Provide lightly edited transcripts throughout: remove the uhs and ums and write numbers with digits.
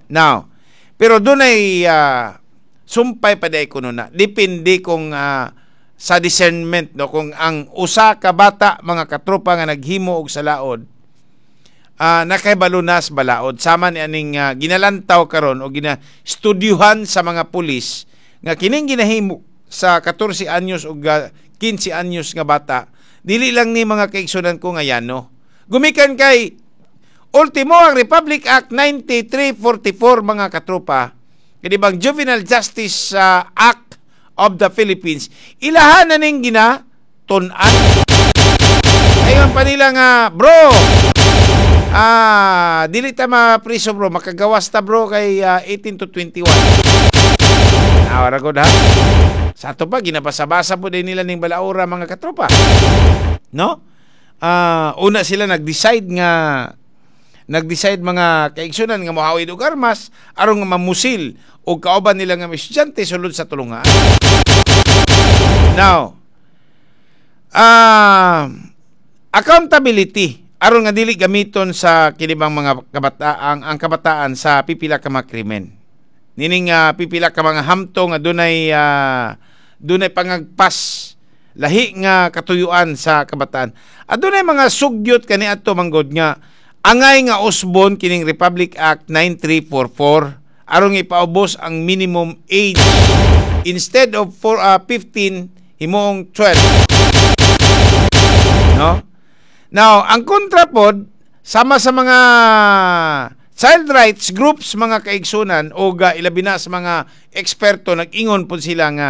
Now, pero doon ay sumpay pa day kuno na. Depende kung sa discernment, no, kung ang usa ka bata mga katropa nga naghimo og salaod nakaibalunas balaod sama ni aning ginalantaw karon o ginastudyuhan sa mga pulis nga kining ginahimo sa 14 anyos o 15 anyos nga bata dili lang ni mga kaigsunan ko nga yano. Gumikan kay ultimo ang Republic Act 9344 mga katropa, kini bang Juvenile Justice Act of the Philippines, ilahan na ning ginatun-an. Ayun pa nila nga, bro, dili ta mapriso bro, makagawas ta bro kay 18 to 21. Awara ko ha. Sa ato pa, ginabasa-basa po din nila ning balaura mga katropa. No? Una sila nag-decide mga kaigsunan nga mohawid og armas aron nga mamusil og kauban nila nga estudyante sulod sa tulungan. Now, accountability aron nga dili gamiton sa kinibang mga kabataan ang kabataan sa pipila ka mga krimen. Nining pipila ka mga hamto nga dunay pangagpas lahi nga katuyuan sa kabataan. Adunay mga sugyot kaniadto manggod nga angay nga usbon kining Republic Act 9344 aron ipaubos ang minimum age instead of 15 himong 12. No? Now, ang kontra pod sama sa mga child rights groups mga kaigsunan o ilabi na sa mga eksperto nag-ingon po sila nga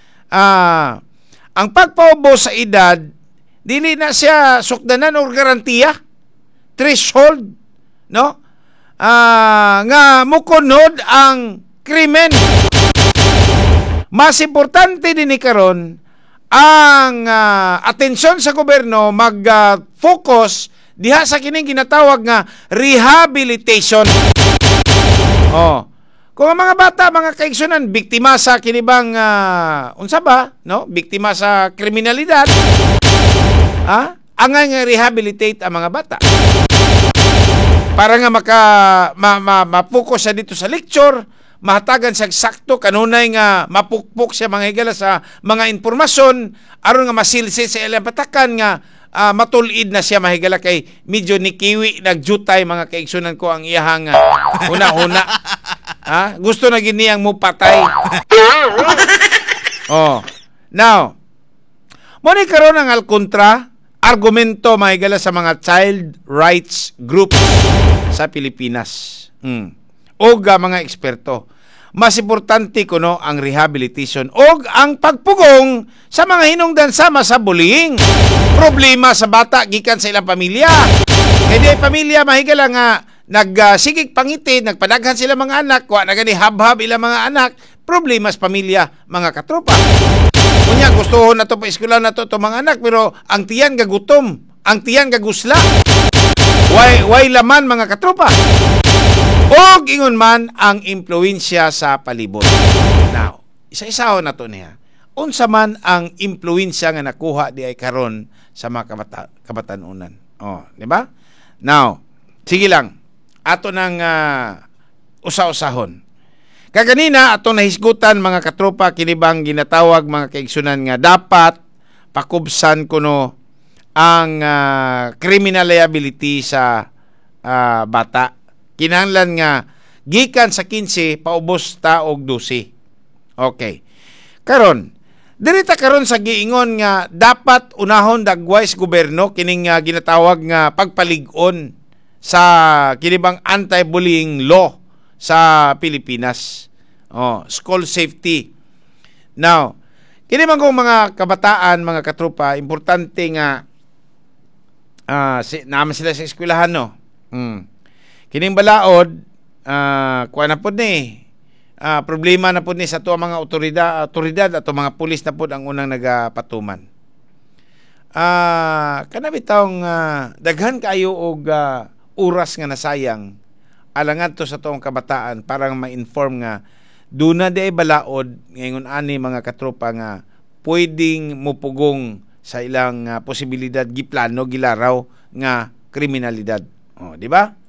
ang pagpaubos sa edad dili na siya sukdanan o garantiya threshold, no? Nga mukunod ang krimen. Mas importante din karon ang atensyon sa gobyerno mag-focus diha sa kining ginatawag nga rehabilitation. Kung ang mga bata, mga kaigsunan, biktima sa kinibang unsa ba, no? Biktima sa kriminalidad, angay nga rehabilitate ang mga bata. Para nga ma-focus siya dito sa lecture, mahatagan siya sakto, kanunay nga mapukpok siya mga higala sa mga informasyon, aron nga masilsi sa ilang patakan nga matulid na siya mahigala kay medyo ni Kiwi nagjutay mga kaigsunan ko ang iyahang una-una. Gusto na giniyang mo patay. Now, muna karon ang alkontra argumento mahigala sa mga child rights groups sa Pilipinas. Og mga eksperto. Mas importante kuno ang rehabilitation og ang pagpugong sa mga hinungdan sama sa bullying. Problema sa bata gikan sa ilang pamilya. Kaya di pamilya mahigala nga nagsigig pangitid, nagpadaghan sila mga anak, wa na gani habhab ilang mga anak, problema sa pamilya mga katropa. Kunya gustuhon na to pa eskwela na to mga anak pero ang tiyan gagutom, ang tiyan gagusla. Way laman mga katropa. Og ingon man ang impluwensya sa palibot. Now, isa-isaho na to niya. Unsa man ang impluwensya nga nakuha di ay karon sa mga kabatanunan. Di ba? Now, sige lang. Ato nang usa-usahon. Kaganina ato nahisgutan mga katropa kinibang ginatawag mga kaigsunan nga dapat pakubsan kuno ang criminal liability sa bata. Kinahanglan nga gikan sa 15 paubos ta og 12. Okay. Karon, dirita karon sa giingon nga dapat unahon dagway sa gobyerno kining ginatawag nga pagpalig-on sa kinibang anti-bullying law sa Pilipinas. School safety. Now, kinibang kong mga kabataan, mga katropa, importante nga naman sila sa eskwelahan, no? Kining balaod, kuha na po ni, problema na po ni sa to mga otoridad at mga pulis na po ang unang nagapatuman. Kanabitawng daghan kayo og oras nga nasayang alangan to sa toong kabataan para ma-inform nga duna di ay balaod ngayon ani mga katropa nga pwedeng mupugong sa ilang posibilidad giplano gilaraw nga kriminalidad. Di ba?